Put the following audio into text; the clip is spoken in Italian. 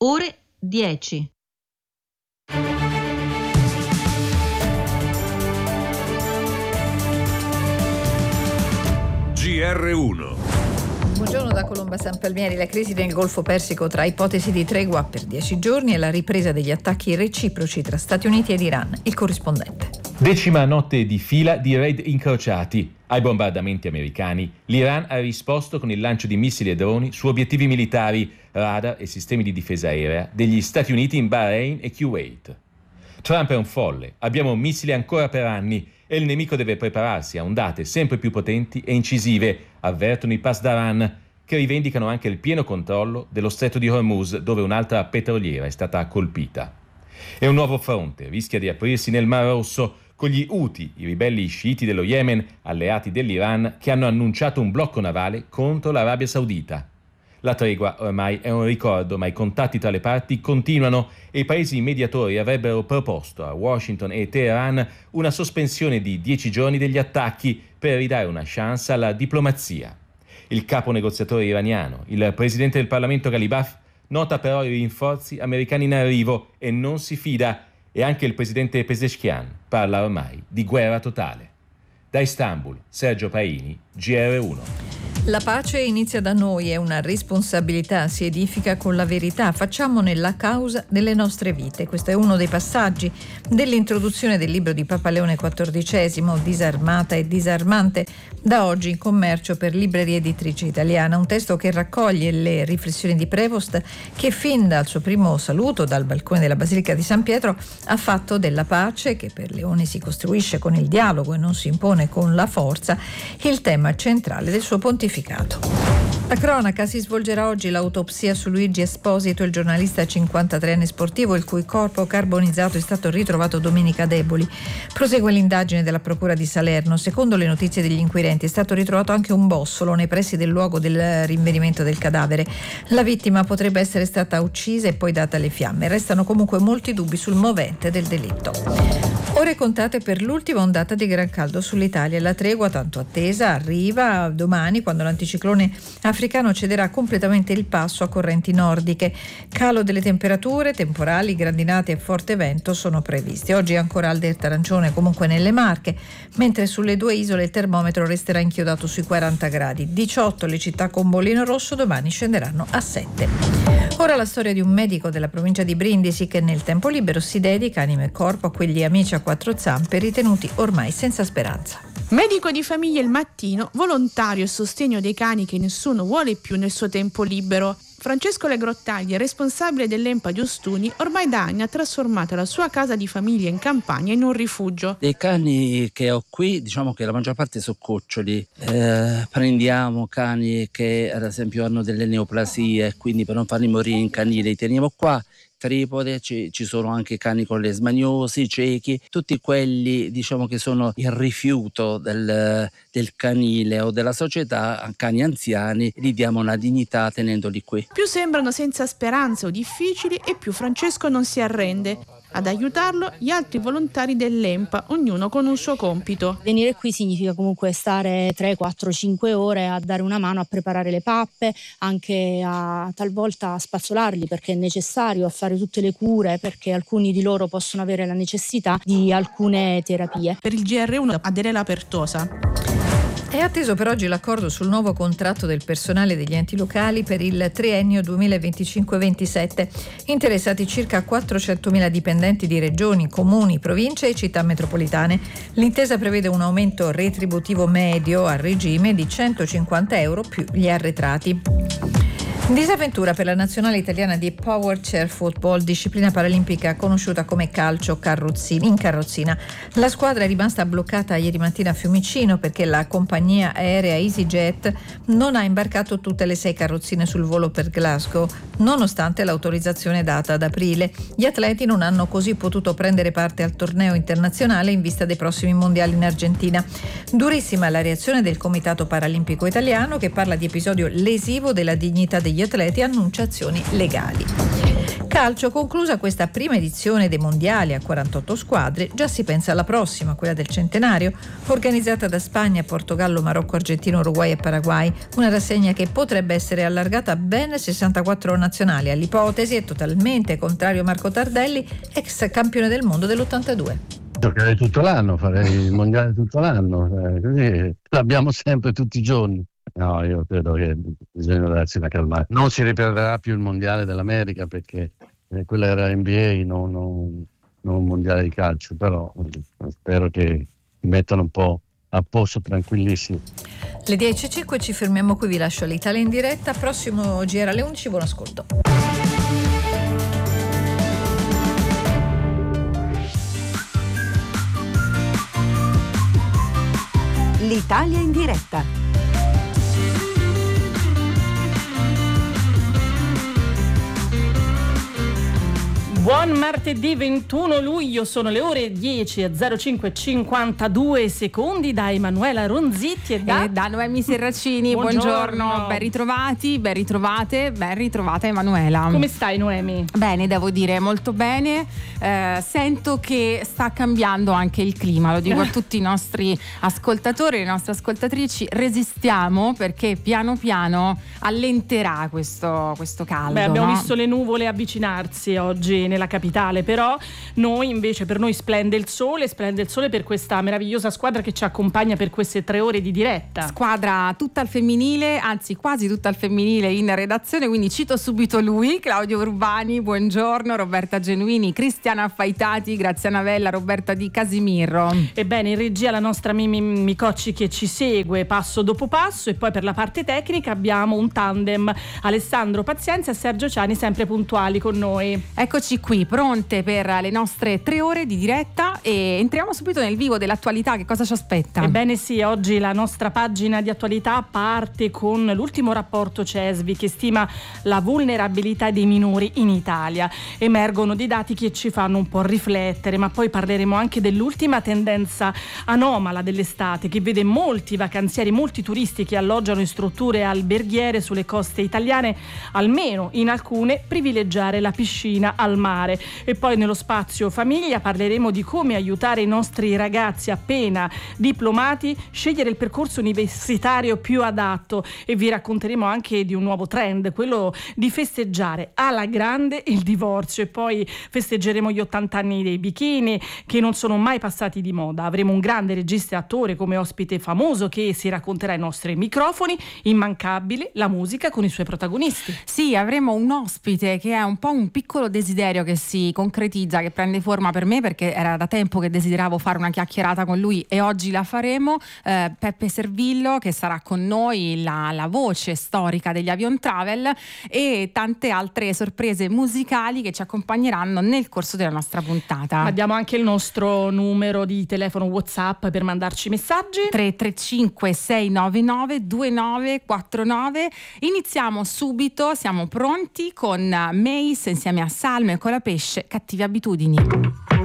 ore 10. GR1. Buongiorno da Colomba San Palmieri. La crisi nel Golfo Persico tra ipotesi di tregua per 10 giorni e la ripresa degli attacchi reciproci tra Stati Uniti ed Iran. Il corrispondente. 10ª notte di fila di raid incrociati. Ai bombardamenti americani, l'Iran ha risposto con il lancio di missili e droni su obiettivi militari, radar e sistemi di difesa aerea degli Stati Uniti in Bahrain e Kuwait. Trump è un folle, abbiamo missili ancora per anni e il nemico deve prepararsi a ondate sempre più potenti e incisive, avvertono i Pasdaran, che rivendicano anche il pieno controllo dello stretto di Hormuz, dove un'altra petroliera è stata colpita. E un nuovo fronte rischia di aprirsi nel Mar Rosso, con gli Houthi, i ribelli sciiti dello Yemen, alleati dell'Iran, che hanno annunciato un blocco navale contro l'Arabia Saudita. La tregua ormai è un ricordo, ma i contatti tra le parti continuano e i paesi mediatori avrebbero proposto a Washington e Teheran una sospensione di 10 giorni degli attacchi per ridare una chance alla diplomazia. Il capo negoziatore iraniano, il presidente del Parlamento Ghalibaf, nota però i rinforzi americani in arrivo e non si fida, e anche il presidente Pezeshkian parla ormai di guerra totale. Da Istanbul, Sergio Paini, GR1. La pace inizia da noi, è una responsabilità, si edifica con la verità, facciamone la causa delle nostre vite. Questo è uno dei passaggi dell'introduzione del libro di Papa Leone XIV, Disarmata e disarmante, da oggi in commercio per librerie editrici italiana. Un testo che raccoglie le riflessioni di Prevost, che fin dal suo primo saluto dal balcone della Basilica di San Pietro ha fatto della pace, che per Leone si costruisce con il dialogo e non si impone con la forza, il tema centrale del suo pontificato. La cronaca: si svolgerà oggi l'autopsia su Luigi Esposito, il giornalista 53enne sportivo il cui corpo carbonizzato è stato ritrovato domenica a Deboli. Prosegue l'indagine della procura di Salerno. Secondo le notizie degli inquirenti è stato ritrovato anche un bossolo nei pressi del luogo del rinvenimento del cadavere. La vittima potrebbe essere stata uccisa e poi data alle fiamme. Restano comunque molti dubbi sul movente del delitto. Ore contate per l'ultima ondata di gran caldo sull'Italia. La tregua tanto attesa arriva domani, quando l'anticiclone africano cederà completamente il passo a correnti nordiche. Calo delle temperature, temporali, grandinate e forte vento sono previsti. Oggi è ancora alert arancione comunque nelle Marche, mentre sulle 2 isole il termometro resterà inchiodato sui 40 gradi. 18 le città con bollino rosso, domani scenderanno a 7. Ora la storia di un medico della provincia di Brindisi che nel tempo libero si dedica anima e corpo a quegli amici a 4 zampe ritenuti ormai senza speranza. Medico di famiglia il mattino, volontario e sostegno dei cani che nessuno vuole più nel suo tempo libero. Francesco Legrottaglia, responsabile dell'Empa di Ostuni, ormai da anni ha trasformato la sua casa di famiglia in campagna in un rifugio. Dei cani che ho qui, diciamo che la maggior parte sono cuccioli. Prendiamo cani che ad esempio hanno delle neoplasie, quindi per non farli morire in canile li teniamo qua. Tripode, ci sono anche cani con lesmaniosi, ciechi, tutti quelli diciamo che sono il rifiuto del canile o della società, cani anziani, gli diamo una dignità tenendoli qui. Più sembrano senza speranza o difficili e più Francesco non si arrende. Ad aiutarlo gli altri volontari dell'Empa, ognuno con un suo compito. Venire qui significa comunque stare 3, 4, 5 ore a dare una mano a preparare le pappe, anche a talvolta a spazzolarli perché è necessario, a fare tutte le cure perché alcuni di loro possono avere la necessità di alcune terapie. Per il GR1 Adela Pertosa. È atteso per oggi l'accordo sul nuovo contratto del personale degli enti locali per il triennio 2025-27. Interessati circa 400.000 dipendenti di regioni, comuni, province e città metropolitane. L'intesa prevede un aumento retributivo medio a regime di 150 euro più gli arretrati. Disavventura per la nazionale italiana di Power Chair Football, disciplina paralimpica conosciuta come calcio in carrozzina. La squadra è rimasta bloccata ieri mattina a Fiumicino perché la compagnia aerea EasyJet non ha imbarcato tutte le 6 carrozzine sul volo per Glasgow, nonostante l'autorizzazione data ad aprile. Gli atleti non hanno così potuto prendere parte al torneo internazionale in vista dei prossimi mondiali in Argentina. Durissima la reazione del Comitato Paralimpico Italiano, che parla di episodio lesivo della dignità degli atleti e annuncia azioni legali. Calcio, conclusa questa prima edizione dei mondiali a 48 squadre, già si pensa alla prossima, quella del centenario, organizzata da Spagna, Portogallo, Marocco, Argentina, Uruguay e Paraguay. Una rassegna che potrebbe essere allargata a ben 64 nazionali. All'ipotesi è totalmente contrario Marco Tardelli, ex campione del mondo dell'82. Giocherei tutto l'anno, farei il mondiale tutto l'anno, così l'abbiamo sempre tutti i giorni. No, io credo che bisogna darsi una calmata. Non si riprenderà più il mondiale dell'America perché quella era NBA, non un mondiale di calcio, però spero che si mettano un po' a posto, tranquillissimi. Le 10:05 ci fermiamo qui, vi lascio l'Italia in diretta, prossimo GR alle 11, buon ascolto. L'Italia in diretta. Buon martedì 21 luglio, sono le ore 10:05:52 secondi da Emanuela Ronzitti e da Noemi Serracini. Buongiorno, ben ritrovati, ben ritrovate, ben ritrovata Emanuela. Come stai, Noemi? Bene, devo dire, molto bene. Sento che sta cambiando anche il clima, lo dico a tutti i nostri ascoltatori, le nostre ascoltatrici, resistiamo perché piano piano allenterà questo caldo. Abbiamo no? visto le nuvole avvicinarsi oggi nella capitale, però noi invece, per noi splende il sole per questa meravigliosa squadra che ci accompagna per queste 3 ore di diretta. Squadra tutta al femminile, anzi quasi tutta al femminile in redazione, quindi cito subito lui, Claudio Urbani, buongiorno, Roberta Genuini, Cristiana Affaitati, Graziana Vella, Roberta Di Casimirro. Ebbene, in regia la nostra Mimi Micocci che ci segue passo dopo passo, e poi per la parte tecnica abbiamo un tandem, Alessandro Pazienza e Sergio Ciani, sempre puntuali con noi. Eccoci qui, pronte per le nostre 3 ore di diretta e entriamo subito nel vivo dell'attualità. Che cosa ci aspetta? Ebbene sì, oggi la nostra pagina di attualità parte con l'ultimo rapporto CESVI che stima la vulnerabilità dei minori in Italia. Emergono dei dati che ci fanno un po' riflettere, ma poi parleremo anche dell'ultima tendenza anomala dell'estate che vede molti vacanzieri, molti turisti che alloggiano in strutture alberghiere sulle coste italiane, almeno in alcune, privilegiare la piscina al mare. E poi nello spazio famiglia parleremo di come aiutare i nostri ragazzi appena diplomati scegliere il percorso universitario più adatto, e vi racconteremo anche di un nuovo trend, quello di festeggiare alla grande il divorzio, e poi festeggeremo gli 80 anni dei bikini che non sono mai passati di moda. Avremo un grande regista e attore come ospite famoso che si racconterà ai nostri microfoni, immancabile la musica con i suoi protagonisti. Sì, avremo un ospite che è un po' un piccolo desiderio che si concretizza, che prende forma per me, perché era da tempo che desideravo fare una chiacchierata con lui e oggi la faremo. Peppe Servillo, che sarà con noi, la voce storica degli Avion Travel, e tante altre sorprese musicali che ci accompagneranno nel corso della nostra puntata. Abbiamo anche il nostro numero di telefono WhatsApp per mandarci messaggi: 335 699 2949. Iniziamo subito, siamo pronti con Mace insieme a Salmo e Colapesce, Cattive abitudini.